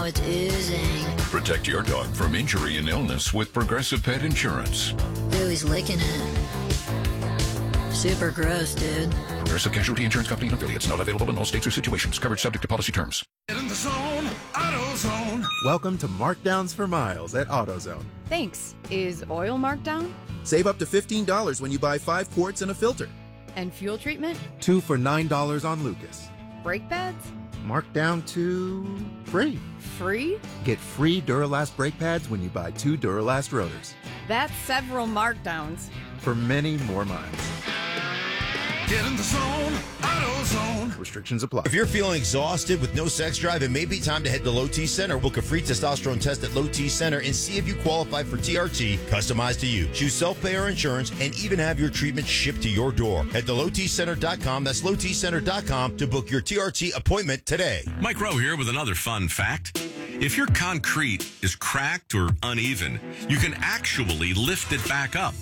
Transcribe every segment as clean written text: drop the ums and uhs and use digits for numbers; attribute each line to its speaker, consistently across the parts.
Speaker 1: It's oozing.
Speaker 2: Protect your dog from injury and illness with Progressive Pet Insurance.
Speaker 1: Ooh, he's licking it. Super gross, dude.
Speaker 2: Progressive Casualty Insurance Company and affiliates. Not available in all states or situations. Coverage subject to policy terms.
Speaker 3: Get in the zone, AutoZone.
Speaker 4: Welcome to Markdowns for Miles at AutoZone.
Speaker 5: Thanks. Is oil marked down?
Speaker 4: Save up to $15 when you buy 5 quarts and a filter.
Speaker 5: And fuel treatment?
Speaker 4: 2 for $9 on Lucas.
Speaker 5: Brake pads?
Speaker 4: Marked down to free.
Speaker 5: Free?
Speaker 4: Get free Duralast brake pads when you buy 2 Duralast rotors.
Speaker 5: That's several markdowns.
Speaker 4: For many more miles.
Speaker 3: Get in the zone, AutoZone.
Speaker 4: Restrictions apply.
Speaker 6: If you're feeling exhausted with no sex drive, it may be time to head to Low T Center. Book a free testosterone test at Low T Center and see if you qualify for TRT, customized to you. Choose self-pay or insurance, and even have your treatment shipped to your door. Head to lowtcenter.com. That's lowtcenter.com to book your TRT appointment today.
Speaker 7: Mike Rowe here with another fun fact. If your concrete is cracked or uneven, you can actually lift it back up.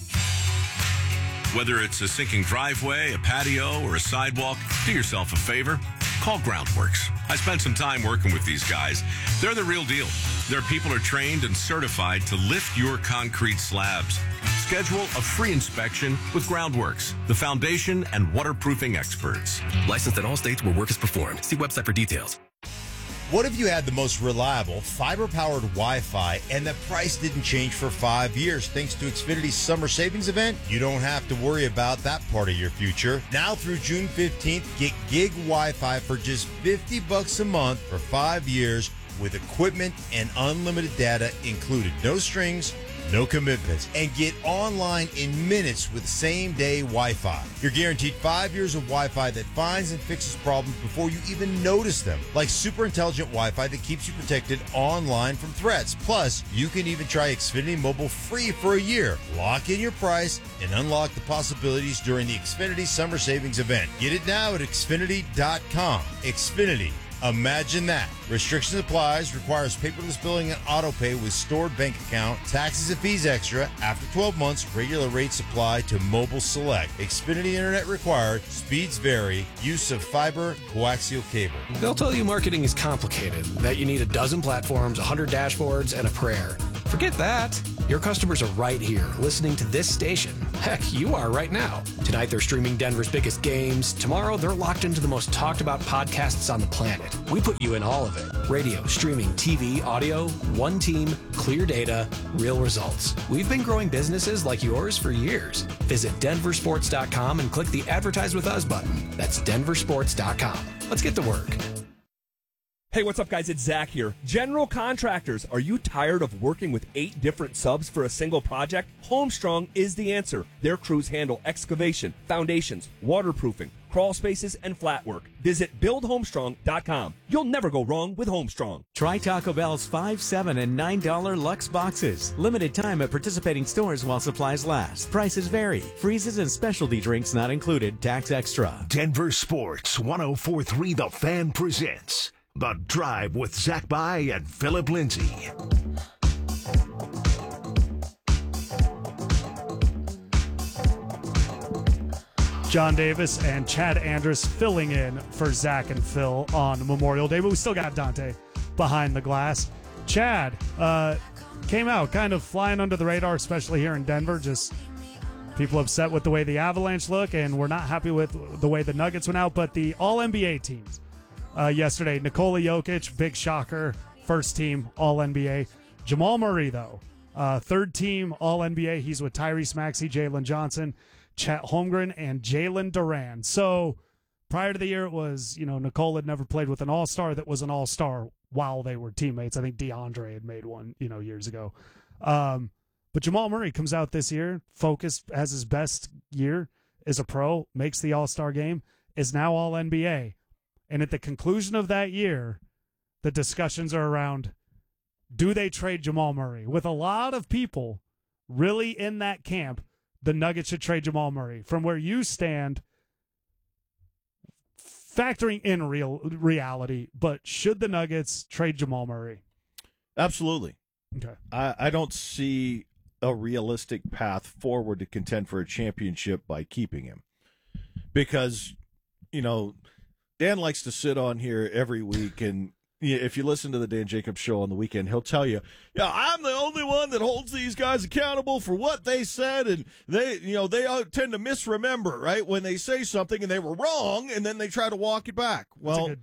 Speaker 7: Whether it's a sinking driveway, a patio, or a sidewalk, do yourself a favor. Call Groundworks. I spent some time working with these guys. They're the real deal. Their people are trained and certified to lift your concrete slabs. Schedule a free inspection with Groundworks, the foundation and waterproofing experts.
Speaker 8: Licensed in all states where work is performed. See website for details.
Speaker 6: What if you had the most reliable fiber-powered Wi-Fi and the price didn't change for 5 years? Thanks to Xfinity's summer savings event, you don't have to worry about that part of your future. Now through June 15th, get gig Wi-Fi for just $50 a month for 5 years with equipment and unlimited data included. No strings, no commitments, and get online in minutes with same-day Wi-Fi. You're guaranteed 5 years of Wi-Fi that finds and fixes problems before you even notice them, like super intelligent Wi-Fi that keeps you protected online from threats. Plus, you can even try Xfinity Mobile free for a year. Lock in your price and unlock the possibilities during the Xfinity Summer Savings event. Get it now at Xfinity.com. Xfinity. Imagine that. Restrictions applies, requires paperless billing and auto pay with stored bank account, taxes and fees extra. After 12 months, regular rates apply to mobile select. Xfinity internet required, speeds vary, use of fiber, coaxial cable.
Speaker 8: They'll tell you marketing is complicated, that you need a dozen platforms, 100 dashboards, and a prayer. Forget that. Your customers are right here, listening to this station. Heck, you are right now. Tonight, they're streaming Denver's biggest games. Tomorrow, they're locked into the most talked about podcasts on the planet. We put you in all of it. Radio, streaming, TV, audio, one team, clear data, real results. We've been growing businesses like yours for years. Visit denversports.com and click the Advertise with Us button. That's denversports.com. Let's get to work.
Speaker 9: Hey, what's up, guys? It's Zach here. General contractors, are you tired of working with 8 different subs for a single project? Homestrong is the answer. Their crews handle excavation, foundations, waterproofing, crawl spaces, and flat work. Visit buildhomestrong.com. You'll never go wrong with Homestrong.
Speaker 10: Try Taco Bell's $5, $7, and $9 Lux boxes. Limited time at participating stores while supplies last. Prices vary. Freezes and specialty drinks not included. Tax extra.
Speaker 11: Denver Sports 104.3 The Fan presents The Drive with Zach By and Philip Lindsay.
Speaker 12: John Davis and Chad Andrus filling in for Zach and Phil on Memorial Day, but we still got Dante behind the glass. Chad came out kind of flying under the radar, especially here in Denver. Just people upset with the way the Avalanche look, and we're not happy with the way the Nuggets went out. But the All-NBA teams yesterday, Nikola Jokic, big shocker, first team All-NBA. Jamal Murray, though, third team All-NBA. He's with Tyrese Maxey, Jalen Johnson, Chet Holmgren, and Jalen Duran. So prior to the year, it was, Nicole had never played with an all-star that was an all-star while they were teammates. I think DeAndre had made one, years ago. But Jamal Murray comes out this year, focused, has his best year as a pro, makes the all-star game, is now all-NBA. And at the conclusion of that year, the discussions are around, do they trade Jamal Murray? With a lot of people really in that camp, the Nuggets should trade Jamal Murray. From where you stand, factoring in reality, but should the Nuggets trade Jamal Murray?
Speaker 13: Absolutely.
Speaker 12: Okay.
Speaker 13: I don't see a realistic path forward to contend for a championship by keeping him. Because, Dan likes to sit on here every week and if you listen to the Dan Jacobs show on the weekend, he'll tell you, yeah, I'm the only one that holds these guys accountable for what they said, and they tend to misremember, right, when they say something and they were wrong, and then they try to walk it back. Well,
Speaker 12: That's a good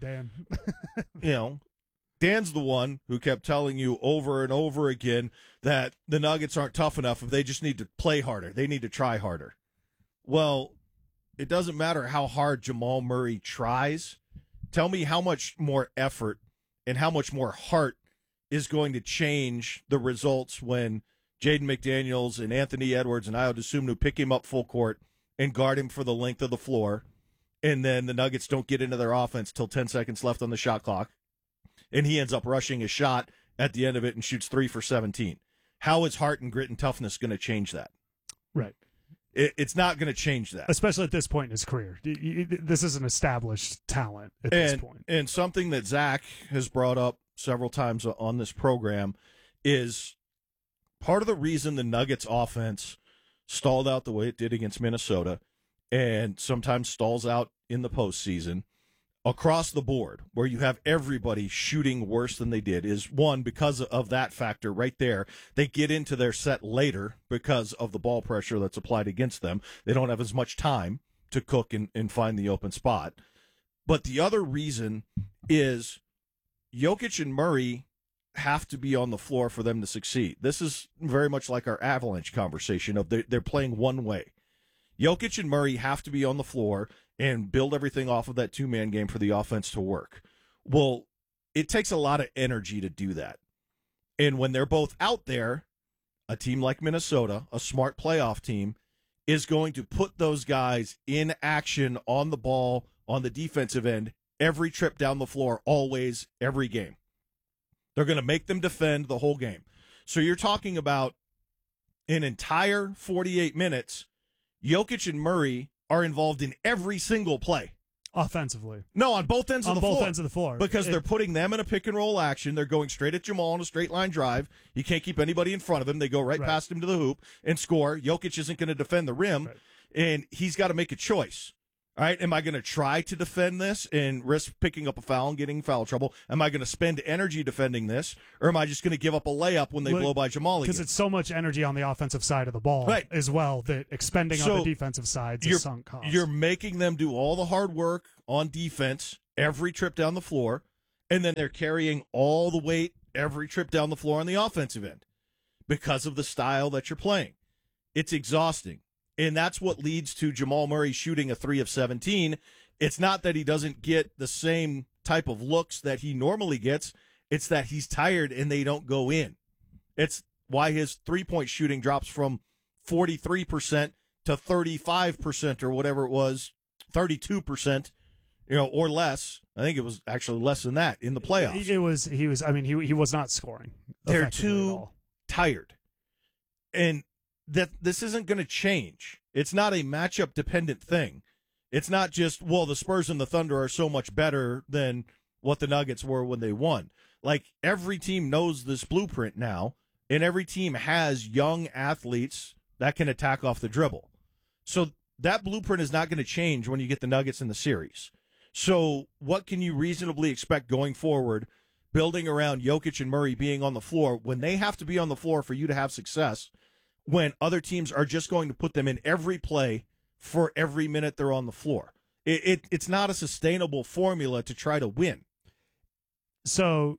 Speaker 12: Dan.
Speaker 13: Dan's the one who kept telling you over and over again that the Nuggets aren't tough enough. If they just need to play harder, they need to try harder. Well, it doesn't matter how hard Jamal Murray tries. Tell me how much more effort and how much more heart is going to change the results when Jaden McDaniels and Anthony Edwards and Ayo Dosunmu pick him up full court and guard him for the length of the floor, and then the Nuggets don't get into their offense till 10 seconds left on the shot clock, and he ends up rushing a shot at the end of it and shoots 3 for 17. How is heart and grit and toughness going to change that?
Speaker 12: Right.
Speaker 13: It's not going to change that.
Speaker 12: Especially at this point in his career. This is an established talent at this point.
Speaker 13: And something that Zach has brought up several times on this program is part of the reason the Nuggets offense stalled out the way it did against Minnesota and sometimes stalls out in the postseason across the board, where you have everybody shooting worse than they did, is one, because of that factor right there. They get into their set later because of the ball pressure that's applied against them. They don't have as much time to cook and find the open spot. But the other reason is Jokic and Murray have to be on the floor for them to succeed. This is very much like our Avalanche conversation of they're playing one way. Jokic and Murray have to be on the floor and build everything off of that two-man game for the offense to work. Well, it takes a lot of energy to do that. And when they're both out there, a team like Minnesota, a smart playoff team, is going to put those guys in action on the ball, on the defensive end, every trip down the floor, always, every game. They're going to make them defend the whole game. So you're talking about an entire 48 minutes, Jokic and Murray are involved in every single play.
Speaker 12: Offensively.
Speaker 13: No, on both ends of the floor.
Speaker 12: On both ends of the floor.
Speaker 13: Because they're putting them in a pick and roll action. They're going straight at Jamal on a straight line drive. You can't keep anybody in front of him. They go right past him to the hoop and score. Jokic isn't going to defend the rim, and he's got to make a choice. All right, am I going to try to defend this and risk picking up a foul and getting in foul trouble? Am I going to spend energy defending this, or am I just going to give up a layup when they blow by Jamal again?
Speaker 12: Because it's so much energy on the offensive side of the ball as well that expending on the defensive side is a sunk cost.
Speaker 13: You're making them do all the hard work on defense every trip down the floor, and then they're carrying all the weight every trip down the floor on the offensive end because of the style that you're playing. It's exhausting. And that's what leads to Jamal Murray shooting a 3 of 17. It's not that he doesn't get the same type of looks that he normally gets. It's that he's tired and they don't go in. It's why his three-point shooting drops from 43% to 35% or whatever it was, 32%, or less. I think it was actually less than that in the playoffs.
Speaker 12: He was not scoring.
Speaker 13: They're too tired. And that this isn't going to change. It's not a matchup dependent thing. It's not just, well, the Spurs and the Thunder are so much better than what the Nuggets were when they won. Like, every team knows this blueprint now, and every team has young athletes that can attack off the dribble. So that blueprint is not going to change when you get the Nuggets in the series. So what can you reasonably expect going forward, building around Jokic and Murray being on the floor when they have to be on the floor for you to have success, when other teams are just going to put them in every play for every minute they're on the floor? It's not a sustainable formula to try to win.
Speaker 12: So,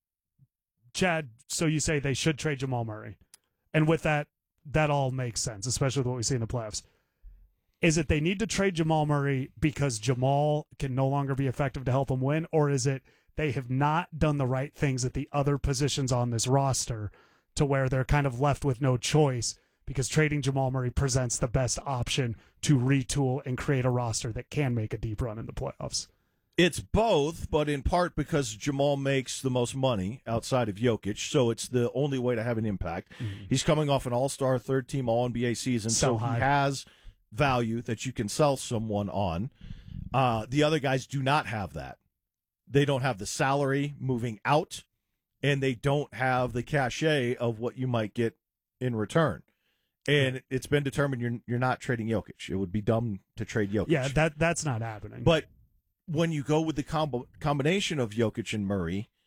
Speaker 12: Chad, you say they should trade Jamal Murray. And with that all makes sense, especially with what we see in the playoffs. Is it they need to trade Jamal Murray because Jamal can no longer be effective to help them win? Or is it they have not done the right things at the other positions on this roster to where they're kind of left with no choice because trading Jamal Murray presents the best option to retool and create a roster that can make a deep run in the playoffs?
Speaker 13: It's both, but in part because Jamal makes the most money outside of Jokic, so it's the only way to have an impact. Mm-hmm. He's coming off an all-star, third-team All-NBA season, so he has value that you can sell someone on. The other guys do not have that. They don't have the salary moving out, and they don't have the cachet of what you might get in return. And it's been determined you're not trading Jokic. It would be dumb to trade Jokic.
Speaker 12: Yeah, that's not happening.
Speaker 13: But when you go with the combination of Jokic and Murray,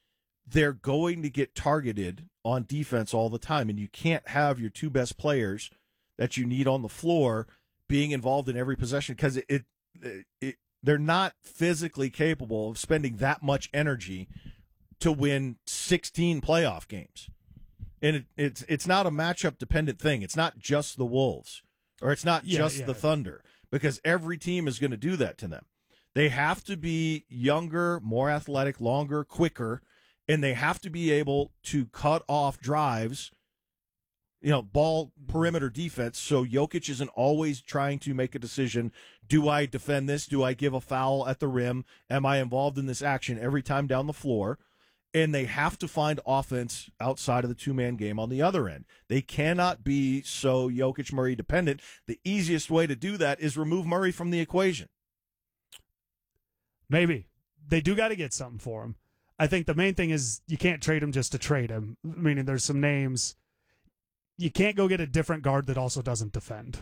Speaker 13: they're going to get targeted on defense all the time, and you can't have your two best players that you need on the floor being involved in every possession because they're not physically capable of spending that much energy to win 16 playoff games. And it's not a matchup dependent thing. It's not just the Wolves or it's not just the Thunder, because every team is going to do that to them. They have to be younger, more athletic, longer, quicker, and they have to be able to cut off drives, ball perimeter defense, so Jokic isn't always trying to make a decision. Do I defend this? Do I give a foul at the rim? Am I involved in this action every time down the floor? And they have to find offense outside of the two-man game on the other end. They cannot be so Jokic-Murray dependent. The easiest way to do that is remove Murray from the equation.
Speaker 12: Maybe. They do got to get something for him. I think the main thing is you can't trade him just to trade him, meaning there's some names. You can't go get a different guard that also doesn't defend.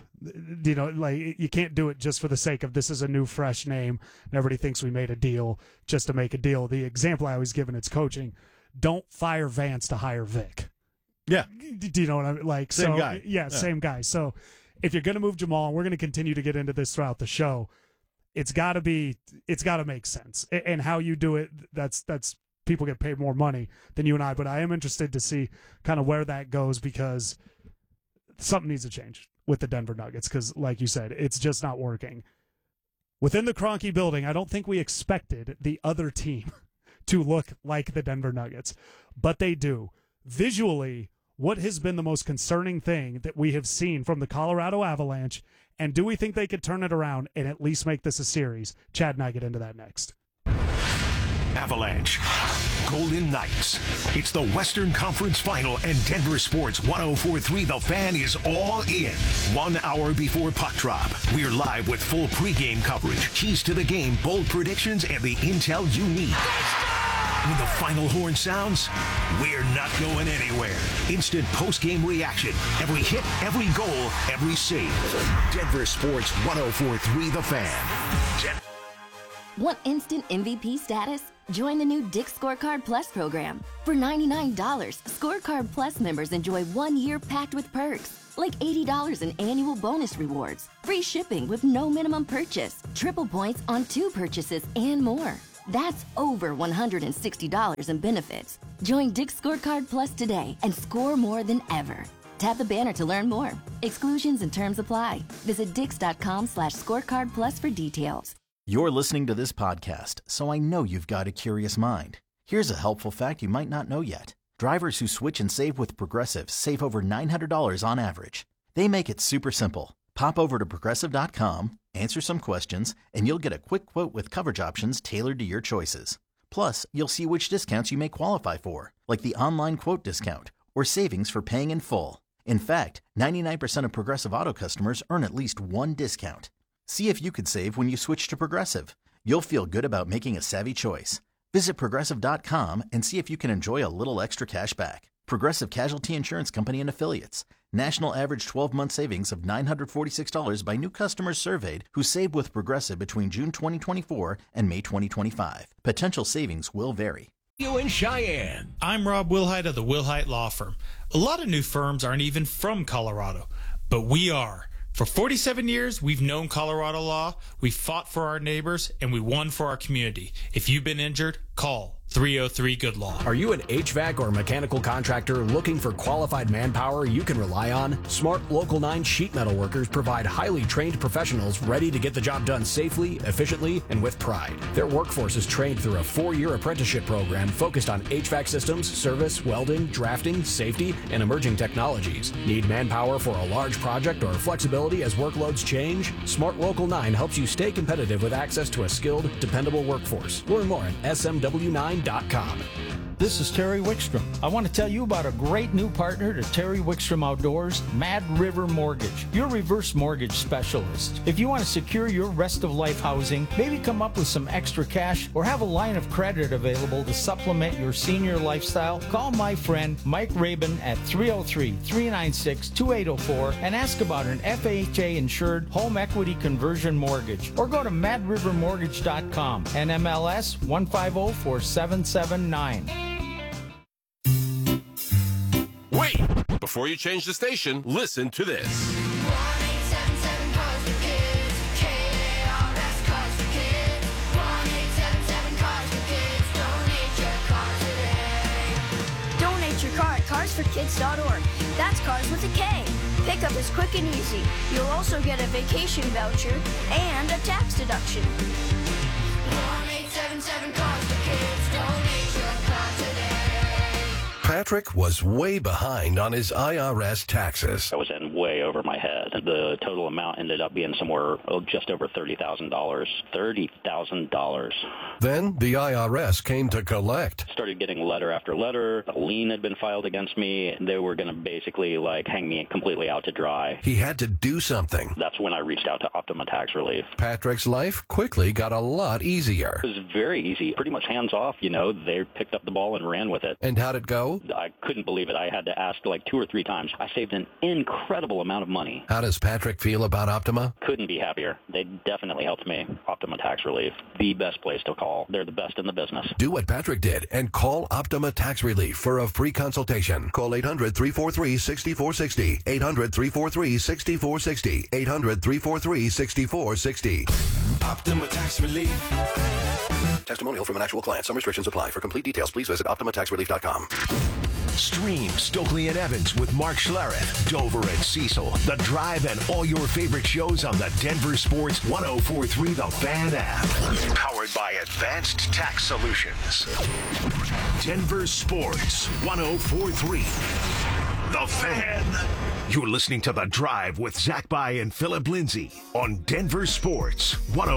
Speaker 12: You can't do it just for the sake of this is a new, fresh name, and everybody thinks we made a deal just to make a deal. The example I always give in it's coaching, don't fire Vance to hire Vic.
Speaker 13: Yeah.
Speaker 12: Do you know what I mean? Like,
Speaker 13: same
Speaker 12: so,
Speaker 13: guy.
Speaker 12: Yeah, same guy. So if you're going to move Jamal, and we're going to continue to get into this throughout the show, it's got to make sense. And how you do it, that's people get paid more money than you and I, but I am interested to see kind of where that goes because something needs to change with the Denver Nuggets because, like you said, it's just not working. Within the Kroenke building, I don't think we expected the other team to look like the Denver Nuggets, but they do. Visually, what has been the most concerning thing that we have seen from the Colorado Avalanche, and do we think they could turn it around and at least make this a series? Chad and I get into that next.
Speaker 11: Avalanche, Golden Knights. It's the Western Conference Final, and Denver Sports 104.3 The Fan is all in. 1 hour before puck drop, we're live with full pregame coverage, keys to the game, bold predictions, and the intel you need. When the final horn sounds, we're not going anywhere. Instant post-game reaction. Every hit, every goal, every save. Denver Sports 104.3 The Fan.
Speaker 14: Want instant MVP status? Join the new Dick's Scorecard Plus program. For $99, Scorecard Plus members enjoy 1 year packed with perks, like $80 in annual bonus rewards, free shipping with no minimum purchase, triple points on 2 purchases, and more. That's over $160 in benefits. Join Dick's Scorecard Plus today and score more than ever. Tap the banner to learn more. Exclusions and terms apply. Visit dix.com/scorecard plus for details.
Speaker 15: You're listening to this podcast, so I know you've got a curious mind. Here's a helpful fact you might not know yet. Drivers who switch and save with Progressive save over $900 on average. They make it super simple. Pop over to Progressive.com, answer some questions, and you'll get a quick quote with coverage options tailored to your choices. Plus, you'll see which discounts you may qualify for, like the online quote discount or savings for paying in full. In fact, 99% of Progressive Auto customers earn at least one discount. See if you could save when you switch to Progressive. You'll feel good about making a savvy choice. Visit Progressive.com and see if you can enjoy a little extra cash back. Progressive Casualty Insurance Company and Affiliates. National average 12-month savings of $946 by new customers surveyed who saved with Progressive between June 2024 and May 2025. Potential savings will vary.
Speaker 16: You in Cheyenne. I'm Rob Wilhite of the Wilhite Law Firm. A lot of new firms aren't even from Colorado, but we are. For 47 years, we've known Colorado law, we fought for our neighbors, and we won for our community. If you've been injured, call 303-GOOD-LAW.
Speaker 8: Are you an HVAC or mechanical contractor looking for qualified manpower you can rely on? Smart Local 9 sheet metal workers provide highly trained professionals ready to get the job done safely, efficiently, and with pride. Their workforce is trained through a 4-year apprenticeship program focused on HVAC systems, service, welding, drafting, safety, and emerging technologies. Need manpower for a large project or flexibility as workloads change? Smart Local 9 helps you stay competitive with access to a skilled, dependable workforce. Learn more at smw9.com.
Speaker 17: This is Terry Wickstrom. I want to tell you about a great new partner to Terry Wickstrom Outdoors, Mad River Mortgage, your reverse mortgage specialist. If you want to secure your rest of life housing, maybe come up with some extra cash, or have a line of credit available to supplement your senior lifestyle, call my friend Mike Rabin at 303-396-2804 and ask about an FHA-insured home equity conversion mortgage, or go to madrivermortgage.com, NMLS 1504779.
Speaker 18: Wait! Before you change the station, listen to this.
Speaker 19: 1-877 Cars for Kids. KARS Cars for Kids. 1-877 Cars for Kids. Donate your car today.
Speaker 20: Donate your car at carsforkids.org. That's cars with a K. Pickup is quick and easy. You'll also get a vacation voucher and a tax deduction.
Speaker 19: 1-877 Cars for Kids. Donate your car today.
Speaker 18: Patrick was way behind on his IRS taxes.
Speaker 21: I was in way over my head. The total amount ended up being somewhere just over $30,000. $30,000.
Speaker 18: Then the IRS came to collect.
Speaker 21: Started getting letter after letter. A lien had been filed against me. They were going to basically hang me completely out to dry.
Speaker 18: He had to do something.
Speaker 21: That's when I reached out to Optima Tax Relief.
Speaker 18: Patrick's life quickly got a lot easier.
Speaker 21: It was very easy, pretty much hands off. They picked up the ball and ran with it.
Speaker 18: And how'd it go?
Speaker 21: I couldn't believe it. I had to ask 2 or 3 times. I saved an incredible amount of money.
Speaker 18: How does Patrick feel about Optima?
Speaker 21: Couldn't be happier. They definitely helped me. Optima Tax Relief, the best place to call. They're the best in the business.
Speaker 18: Do what Patrick did and call Optima Tax Relief for a free consultation. Call 800-343-6460. 800-343-6460. 800-343-6460.
Speaker 11: Optima Tax Relief.
Speaker 18: Testimonial from an actual client. Some restrictions apply. For complete details, please visit OptimaTaxRelief.com.
Speaker 11: Stream Stokely and Evans with Mark Schlereth, Dover and Cecil, The Drive, and all your favorite shows on the Denver Sports 104.3 The Fan app. Powered by Advanced Tax Solutions. Denver Sports 104.3 The Fan. You're listening to The Drive with Zach By and Philip Lindsay on Denver Sports 104.3